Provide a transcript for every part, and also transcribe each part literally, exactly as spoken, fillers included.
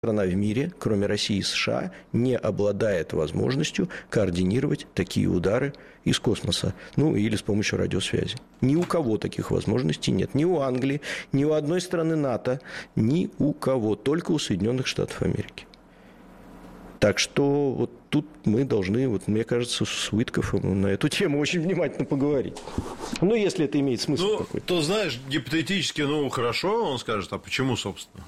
страна в мире, кроме России и США, не обладает возможностью координировать такие удары из космоса, ну или с помощью радиосвязи. Ни у кого таких возможностей нет. Ни у Англии, ни у одной страны НАТО, ни у кого. Только у Соединенных Штатов Америки. Так что вот тут мы должны, вот, мне кажется, с Уитковым на эту тему очень внимательно поговорить. Ну, если это имеет смысл ну, какой-то. То, знаешь, гипотетически, ну, хорошо, он скажет, а почему, собственно?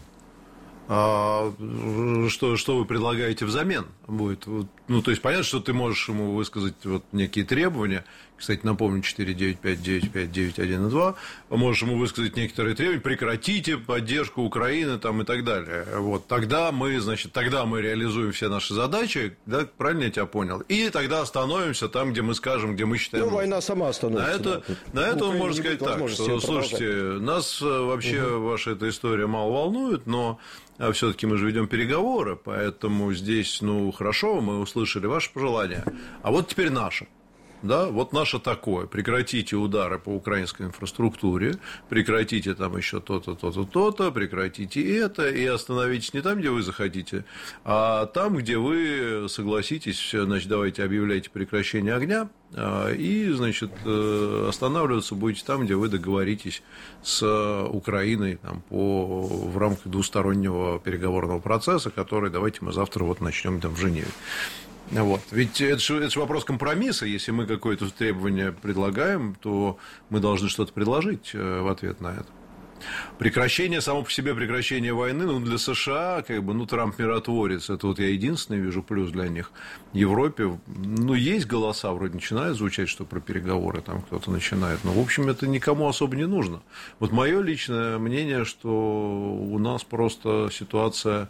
А что, что вы предлагаете взамен будет? Ну, то есть, понятно, что ты можешь ему высказать вот некие требования. Кстати, напомню, четыре девять пять девять пять девять один два. Можешь ему высказать некоторые требования. Прекратите поддержку Украины там, и так далее. Вот. Тогда мы, значит, тогда мы реализуем все наши задачи. Да, правильно я тебя понял? И тогда остановимся там, где мы скажем, где мы считаем. Ну, война сама остановится. На это, да. на это он может сказать так, что, слушайте, нас вообще угу. ваша эта история мало волнует, но все-таки мы же ведем переговоры, поэтому здесь, ну, хорошо, мы услышали ваши пожелания, а вот теперь наше. Да, вот наше такое. Прекратите удары по украинской инфраструктуре, прекратите там еще то-то, то-то, то-то, прекратите это, и остановитесь не там, где вы захотите, а там, где вы согласитесь, значит, давайте объявляйте прекращение огня, и, значит, останавливаться будете там, где вы договоритесь с Украиной там, по, в рамках двустороннего переговорного процесса, который давайте мы завтра вот начнем там в Женеве. Вот. Ведь это же, это же вопрос компромисса. Если мы какое-то требование предлагаем, то мы должны что-то предложить в ответ на это. Прекращение, само по себе прекращение войны, ну, для США, как бы, ну, Трамп миротворец, это вот я единственный вижу плюс для них. В Европе, ну, есть голоса, вроде начинают звучать, что про переговоры там кто-то начинает, но, в общем, это никому особо не нужно. Вот мое личное мнение, что у нас просто ситуация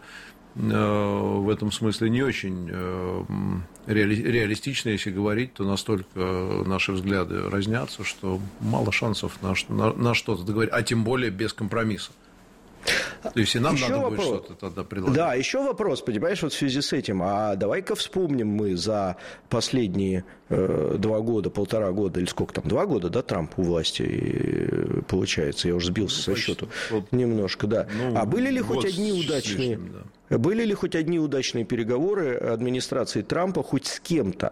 в этом смысле не очень реалистично, если говорить, то настолько наши взгляды разнятся, что мало шансов на, на, на что-то договорить, а тем более без компромисса. То есть и нам еще надо вопрос. Будет что-то тогда предложить. Да, еще вопрос, понимаешь, вот в связи с этим. А давай-ка вспомним мы за последние э, два года, полтора года, или сколько там, два года, да, Трамп у власти э, получается, я уже сбился ну, со счету вот, немножко, да. Ну, а были ли хоть одни удачные, лишним, да. были ли хоть одни удачные переговоры администрации Трампа хоть с кем-то?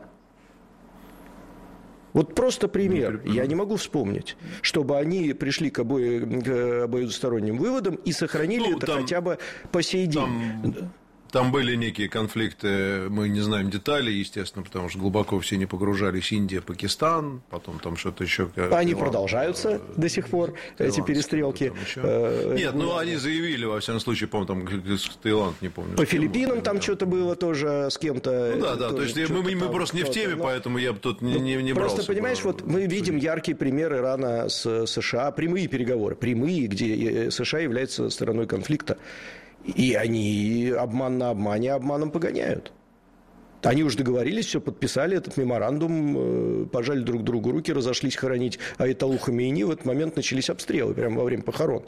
Вот просто пример, я не могу вспомнить, чтобы они пришли к, обо... к обоюдосторонним выводам и сохранили ну, это там, хотя бы по сей день. Там... Там были некие конфликты, мы не знаем деталей, естественно, потому что глубоко все не погружались. Индия, Пакистан, потом там что-то еще. Они Таиланд, продолжаются э, до сих пор, Таиланд, эти перестрелки. Э, Нет, ну они заявили, во всяком случае, по-моему, там Таиланд, не помню. По Филиппинам там, там что-то было тоже с кем-то. Ну да, да, то есть мы, мы там, просто не в теме, но... поэтому я бы тут не, не, не брался. Просто, понимаешь, вот мы видим яркий пример Ирана с США, прямые переговоры, прямые, где США является стороной конфликта. И они обман на обмане обманом погоняют. Они уже договорились, все подписали этот меморандум, пожали друг другу руки, разошлись хоронить Аятоллу Хамейни. В этот момент начались обстрелы прямо во время похорон.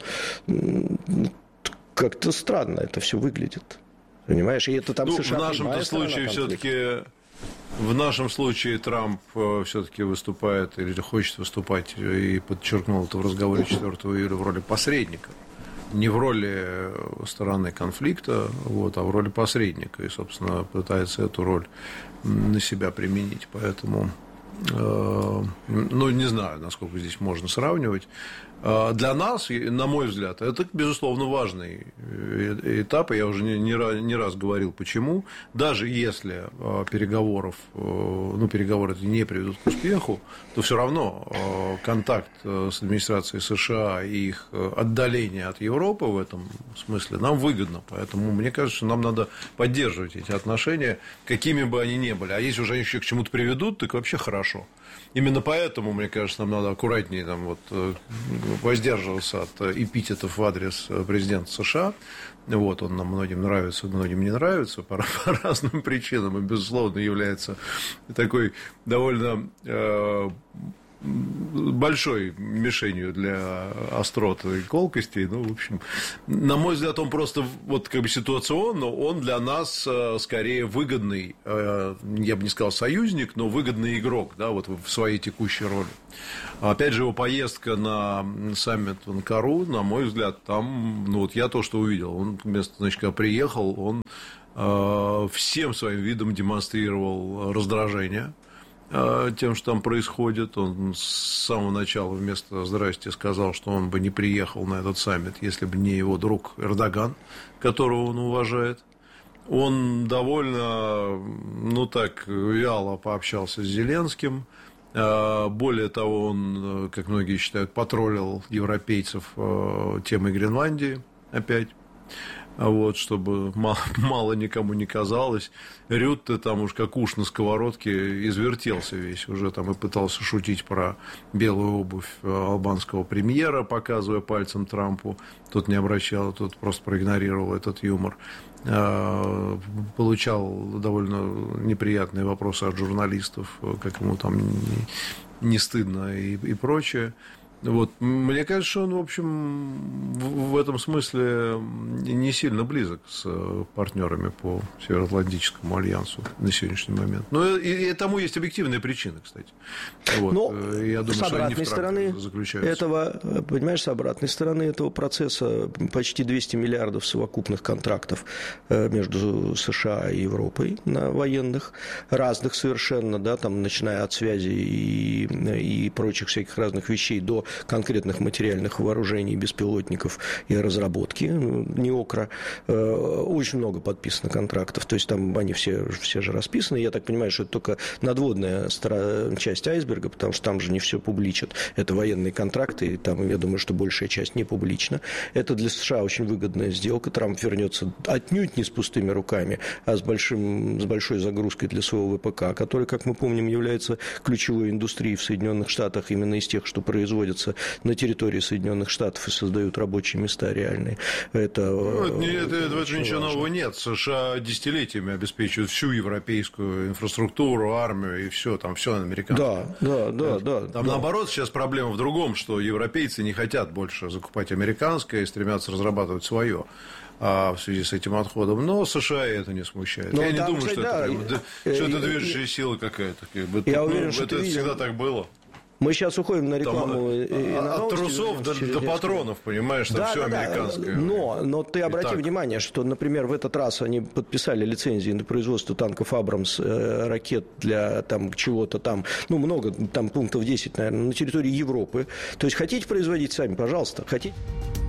Как-то странно это все выглядит. Понимаешь? И это там ну, США. В нашем случае все-таки в нашем случае Трамп все-таки выступает или хочет выступать и подчеркнул это в разговоре четвёртого июля в роли посредника. Не в роли стороны конфликта, вот, а в роли посредника. И, собственно, пытается эту роль на себя применить. Поэтому, э, ну, не знаю, насколько здесь можно сравнивать. Для нас, на мой взгляд, это, безусловно, важный этап, и я уже не, не, не раз говорил, почему. Даже если переговоров, ну, переговоры не приведут к успеху, то все равно контакт с администрацией США и их отдаление от Европы в этом смысле нам выгодно. Поэтому мне кажется, что нам надо поддерживать эти отношения, какими бы они ни были. А если уже они еще к чему-то приведут, так вообще хорошо. Именно поэтому, мне кажется, нам надо аккуратнее там, вот, воздерживаться от эпитетов в адрес президента США. Вот, он нам многим нравится, многим не нравится по, по разным причинам и, безусловно, является такой довольно э, большой мишенью для острот и колкостей. Ну, в общем, на мой взгляд, он просто вот как бы ситуационно, он для нас скорее выгодный, я бы не сказал союзник, но выгодный игрок, да, вот в своей текущей роли. Опять же, его поездка на саммит в Анкару, на мой взгляд, там, ну, вот я то, что увидел, он вместо, значит, когда приехал, он э, всем своим видом демонстрировал раздражение тем, что там происходит. Он с самого начала вместо «здрасте» сказал, что он бы не приехал на этот саммит, если бы не его друг Эрдоган, которого он уважает. Он довольно, ну так, вяло пообщался с Зеленским. Более того, он, как многие считают, потроллил европейцев темой Гренландии опять. Вот, чтобы мало, мало никому не казалось. Рютте там уж как уж на сковородке извертелся весь. Уже там и пытался шутить про белую обувь албанского премьера, показывая пальцем Трампу. Тот не обращал, тот просто проигнорировал этот юмор. Получал довольно неприятные вопросы от журналистов, как ему там не, не стыдно и, и прочее. Вот. Мне кажется, что он, в общем, в этом смысле не сильно близок с партнерами по Североатлантическому альянсу на сегодняшний момент. Но и, и тому есть объективные причины, кстати. Вот. Но я думаю, с обратной стороны этого, понимаешь, с обратной стороны этого процесса почти двести миллиардов совокупных контрактов между США и Европой на военных, разных совершенно, да, там, начиная от связи и, и прочих всяких разных вещей до конкретных материальных вооружений, беспилотников и разработки НИОКРа. Очень много подписано контрактов, то есть там они все, все же расписаны. Я так понимаю, что это только надводная часть айсберга, потому что там же не все публичат. Это военные контракты, и там, я думаю, что большая часть не публична. Это для США очень выгодная сделка. Трамп вернется отнюдь не с пустыми руками, а с, большим, с большой загрузкой для своего ВПК, который, как мы помним, является ключевой индустрией в Соединенных Штатах, именно из тех, что производится на территории Соединенных Штатов и создают рабочие места реальные. Это, ну, это, это, это ничего важно. Нового нет. США десятилетиями обеспечивают всю европейскую инфраструктуру, армию и все, там все американское. Да, да, да, да. Там да. наоборот сейчас проблема в другом, что европейцы не хотят больше закупать американское и стремятся разрабатывать свое. А в связи с этим отходом. Но США это не смущает. Но я не думаю, что, да, это, и, что и, это движущая и, сила какая-то. Как бы, я ну, уверен, что это всегда видел. Так было. Мы сейчас уходим на рекламу. Там, и, и на от трусов до, до патронов, понимаешь, там да, все да, американское. Но, но ты обрати Итак. внимание, что, например, в этот раз они подписали лицензии на производство танков «Абрамс», э, ракет для там, чего-то там, ну, много, там пунктов десять, наверное, на территории Европы. То есть, хотите производить сами, пожалуйста, хотите...